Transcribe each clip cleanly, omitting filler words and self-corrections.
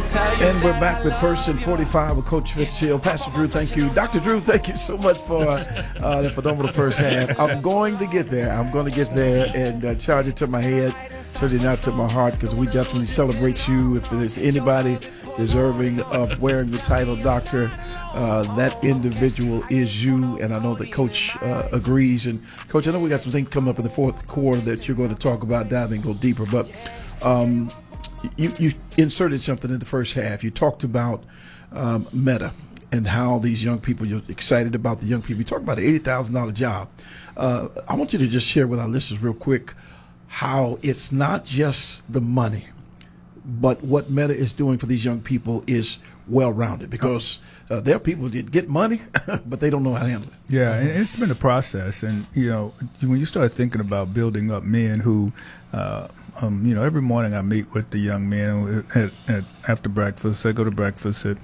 And we're back with First and 45 with Coach Fitzgerald. Pastor Drew, thank you. Dr. Drew, thank you so much for the phenomenal first half. I'm going to get there. I'm going to get there and charge it to my head, certainly not to my heart, because we definitely celebrate you. If there's anybody deserving of wearing the title doctor, that individual is you, and I know that Coach agrees. And Coach, I know we got some things coming up in the fourth quarter that you're going to talk about, dive and go deeper, but you inserted something in the first half. You talked about Meta and how these young people, you're excited about the young people. You talked about an $80,000 job. I want you to just share with our listeners real quick how it's not just the money, but what Meta is doing for these young people is well-rounded, because there are people that get money, but they don't know how to handle it. Yeah, and it's been a process. And, you know, when you start thinking about building up men who, you know, every morning I meet with the young men after breakfast. I go to breakfast at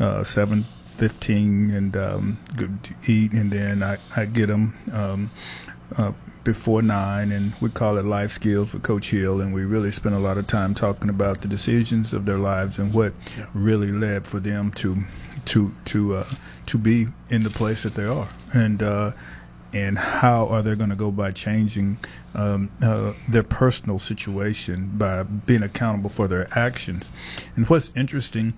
7:15 and go to eat, and then I get them before 9, and we call it Life Skills with Coach Hill, and we really spend a lot of time talking about the decisions of their lives and what really led for them to be in the place that they are, and how are they going to go by changing their personal situation by being accountable for their actions. And what's interesting,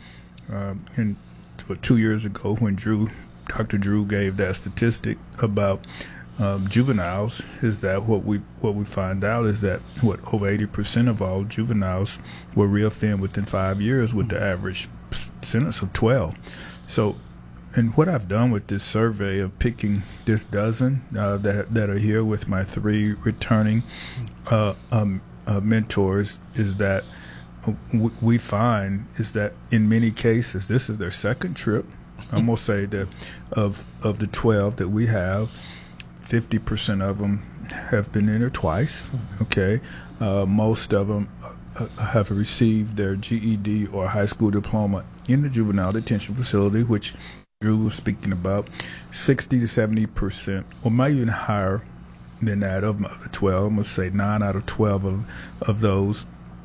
2 years ago when Dr. Drew gave that statistic about juveniles, is that what we find out is that over 80% of all juveniles were reoffend within 5 years, with the average sentence of 12. So, and what I've done with this survey of picking this dozen that are here with my 3 returning mentors is that we find is that in many cases this is their second trip. I'm gonna say that of the 12 that we have, 50% of them have been in there twice. Okay, most of them have received their GED or high school diploma in the juvenile detention facility, which Drew was speaking about. 60 to 70%, or maybe even higher than that, of the 12. I'm gonna say 9 out of 12 of those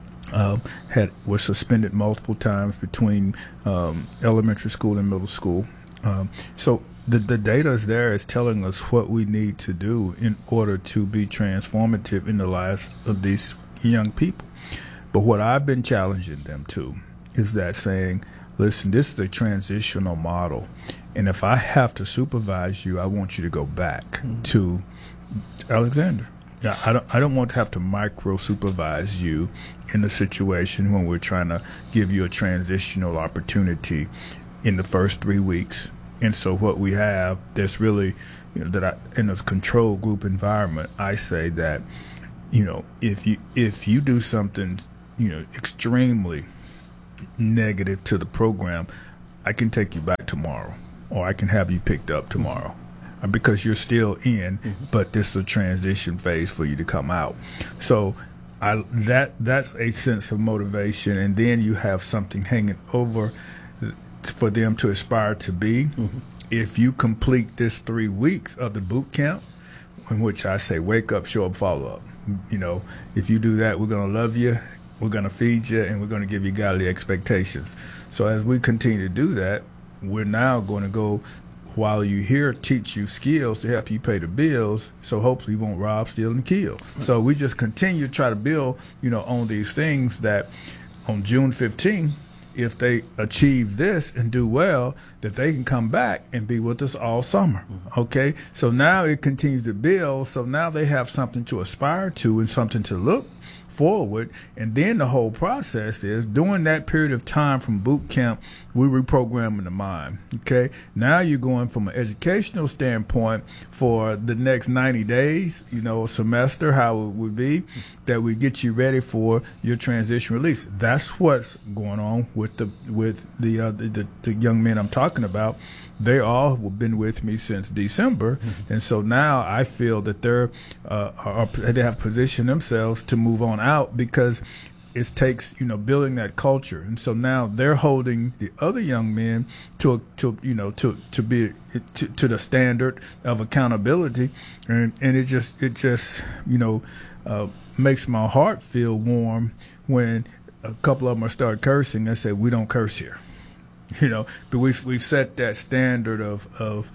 were suspended multiple times between elementary school and middle school. So the data is there. It's telling us what we need to do in order to be transformative in the lives of these young people. But what I've been challenging them to is that saying, listen, this is a transitional model, and if I have to supervise you, I want you to go back to Alexander. Yeah, I don't want to have to micro supervise you in a situation when we're trying to give you a transitional opportunity in the first 3 weeks. And so what we have, there's really, in a control group environment, I say that, if you do something, extremely negative to the program, I can take you back tomorrow, or I can have you picked up tomorrow, because you're still in, but this is a transition phase for you to come out. So that's a sense of motivation, and then you have something hanging over for them to aspire to be. If you complete this 3 weeks of the boot camp, in which I say wake up, show up, follow up. If you do that, we're going to love you, we're going to feed you, and we're going to give you godly expectations. So as we continue to do that, we're now going to go, while you here, teach you skills to help you pay the bills, so hopefully you won't rob, steal, and kill. So we just continue to try to build, on these things that on June 15th, if they achieve this and do well, that they can come back and be with us all summer. Okay? So now it continues to build. So now they have something to aspire to and something to look forward. And then the whole process is, during that period of time from boot camp, we're reprogramming the mind. Okay? Now you're going from an educational standpoint for the next 90 days, a semester, how it would be, that we get you ready for your transition release. That's what's going on with the young men I'm talking about. They all have been with me since December, and so now I feel that they have positioned themselves to move on out, because it takes building that culture, and so now they're holding the other young men to be to the standard of accountability, and it just makes my heart feel warm when a couple of them are start cursing. They say, we don't curse here. But we've set that standard of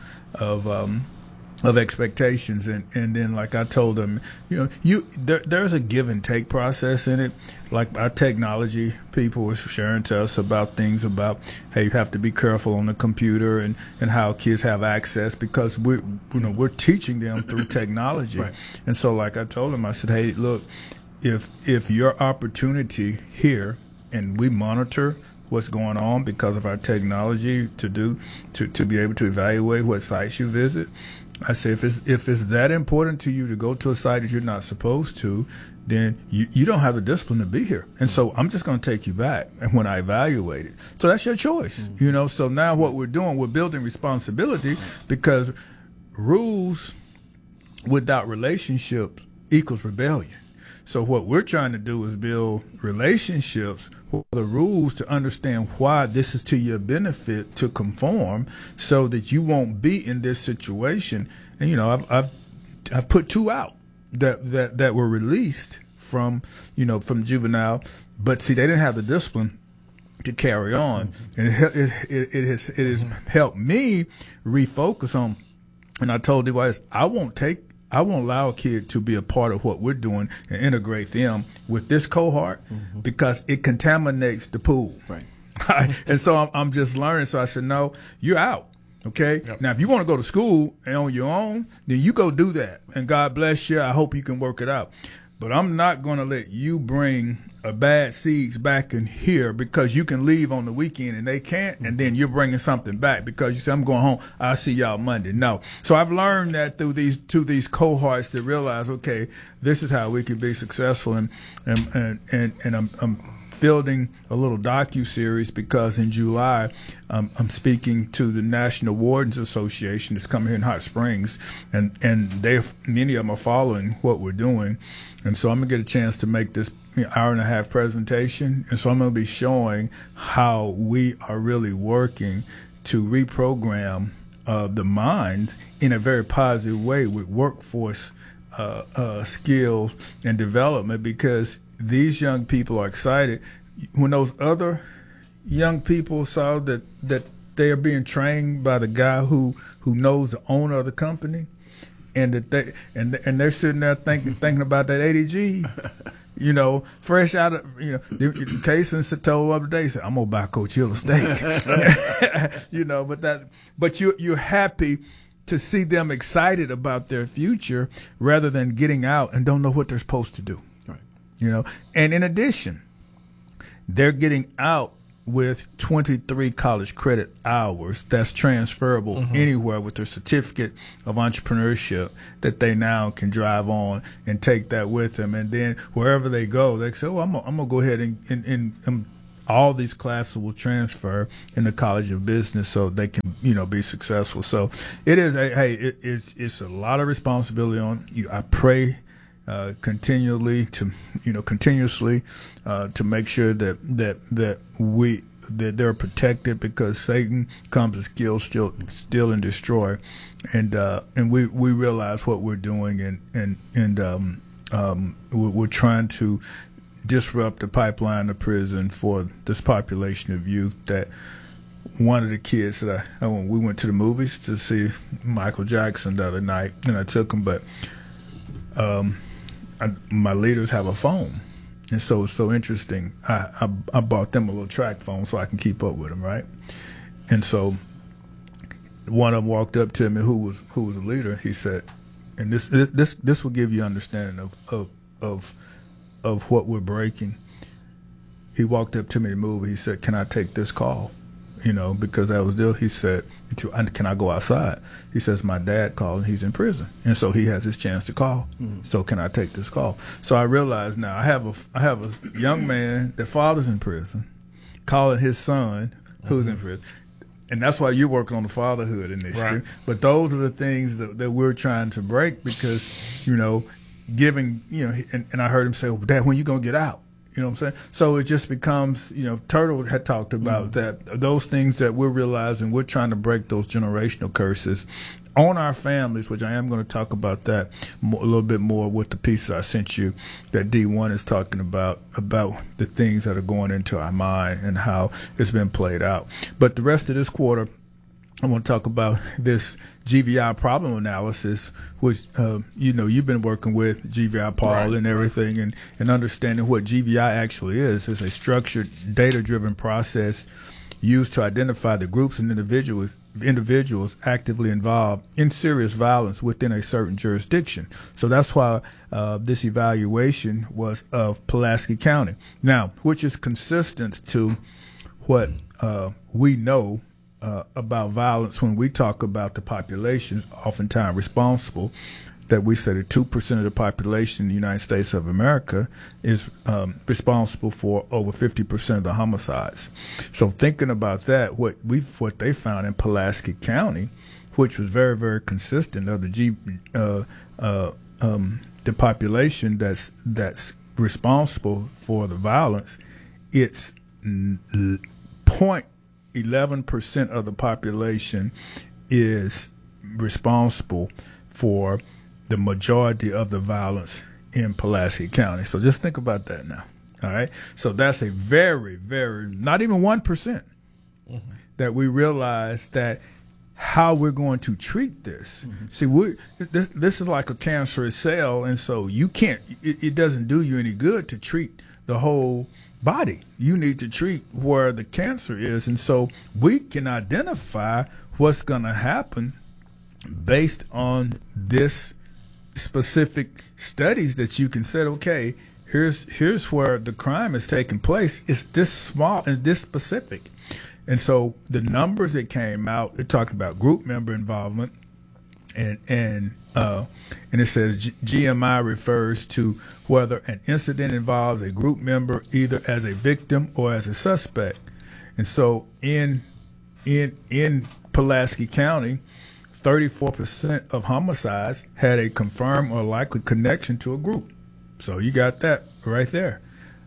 expectations, and then like I told them, there's a give and take process in it. Like our technology people were sharing to us about things about, hey, you have to be careful on the computer and how kids have access, because we're teaching them through technology. Right. And so like I told them, I said, hey, look, if your opportunity here, and we monitor what's going on because of our technology to be able to evaluate what sites you visit. I say, if it's that important to you to go to a site that you're not supposed to, then you don't have the discipline to be here. And so I'm just going to take you back and when I evaluate it. So that's your choice, So now what we're doing, we're building responsibility, because rules without relationships equals rebellion. So what we're trying to do is build relationships with the rules to understand why this is to your benefit to conform, so that you won't be in this situation. And I've put 2 out that were released from juvenile, but see, they didn't have the discipline to carry on, and it has helped me refocus on. And I told the wives, I won't allow a kid to be a part of what we're doing and integrate them with this cohort, because it contaminates the pool. Right. And so I'm just learning. So I said, no, you're out. Okay. Yep. Now, if you want to go to school and on your own, then you go do that. And God bless you. I hope you can work it out. But I'm not going to let you bring bad seeds back in here, because you can leave on the weekend and they can't, and then you're bringing something back because you say, I'm going home, I'll see y'all Monday. No. So I've learned that through these cohorts to realize, okay, this is how we can be successful. And I'm fielding a little docu-series, because in July I'm speaking to the National Wardens Association that's coming here in Hot Springs, and many of them are following what we're doing. And so I'm going to get a chance to make this hour-and-a-half presentation, and so I'm going to be showing how we are really working to reprogram the minds in a very positive way with workforce skills and development, because these young people are excited. When those other young people saw that they are being trained by the guy who knows the owner of the company, and that they're sitting there thinking about that ADG, fresh out of the case and told the other day, said, I'm gonna buy Coach Hill a steak. But you're happy to see them excited about their future rather than getting out and don't know what they're supposed to do. Right. And in addition, they're getting out with 23 college credit hours that's transferable anywhere with their certificate of entrepreneurship, that they now can drive on and take that with them. And then wherever they go, they say, I'm going to go ahead and all these classes will transfer in the College of Business, so they can, be successful. So it is, it's a lot of responsibility on you. I pray continuously to make sure that they're protected, because Satan comes to kill, steal, and destroy, and we realize what we're doing, and we're trying to disrupt the pipeline of prison for this population of youth. That one of the kids that we went to the movies to see Michael Jackson the other night, and I took him, but my leaders have a phone, and so it's so interesting. I bought them a little track phone so I can keep up with them, right? And so one of them walked up to me, who was a leader. He said, and this will give you understanding of what we're breaking. He walked up to me in the movie. He said, "Can I take this call?" Because that was deal. He said, "Can I go outside?" He says, "My dad called and he's in prison, and so he has his chance to call. So can I take this call?" So I realize now I have a young man, that father's in prison, calling his son who's in prison, and that's why you're working on the fatherhood initiative. Right. But those are the things that we're trying to break, because giving and I heard him say, "Well, Dad, when you gonna get out?" You know what I'm saying? So it just becomes, Turtle had talked about that, those things that we're realizing, we're trying to break those generational curses on our families, which I am going to talk about that a little bit more with the piece that I sent you that D1 is talking about the things that are going into our mind and how it's been played out. But the rest of this quarter, I want to talk about this GVI problem analysis, which, you've been working with GVI, Paul, right, and everything, right, and understanding what GVI actually is. It's a structured, data-driven process used to identify the groups and individuals actively involved in serious violence within a certain jurisdiction. So that's why this evaluation was of Pulaski County. Now, which is consistent to what we know about violence when we talk about the populations oftentimes responsible, that we say that 2% of the population in the United States of America is responsible for over 50% of the homicides. So thinking about that, what they found in Pulaski County, which was very, very consistent of the population that's responsible for the violence, it's 0.11% of the population is responsible for the majority of the violence in Pulaski County. So just think about that now. All right. So that's a very, very, not even 1% that we realize that how we're going to treat this. See, this is like a cancerous cell. And so it doesn't do you any good to treat the whole body. You need to treat where the cancer is. And so we can identify what's going to happen based on this specific studies that you can say, okay, here's where the crime is taking place. It's this small and this specific. And so the numbers that came out, it talked about group member involvement, and it says GMI refers to whether an incident involves a group member either as a victim or as a suspect. And so in Pulaski County, 34% of homicides had a confirmed or likely connection to a group. So you got that right there.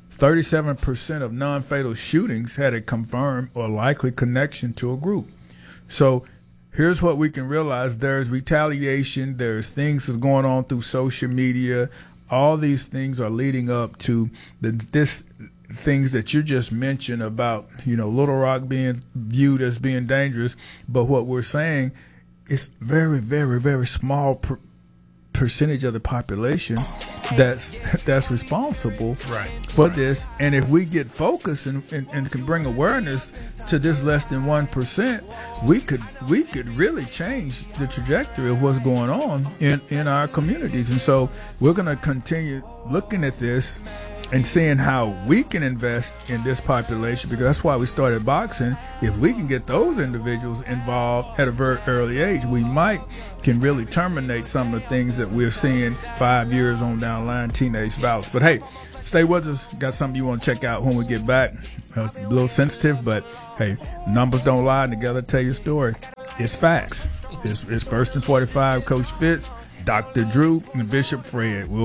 37% of non-fatal shootings had a confirmed or likely connection to a group. So here's what we can realize. There's retaliation. There's things that's going on through social media. All these things are leading up to this things that you just mentioned about, Little Rock being viewed as being dangerous. But what we're saying, it's very, very, very small percentage of the population that's responsible for this. And if we get focused and can bring awareness to this less than 1%, we could really change the trajectory of what's going on in our communities. And so we're going to continue looking at this and seeing how we can invest in this population, because that's why we started boxing. If we can get those individuals involved at a very early age, we can really terminate some of the things that we're seeing 5 years on down the line, teenage violence. But hey, stay with us. Got something you want to check out when we get back. It's a little sensitive, but hey, numbers don't lie. Together tell your story. It's facts. It's First and 45, Coach Fitz, Dr. Drew, and Bishop Fred.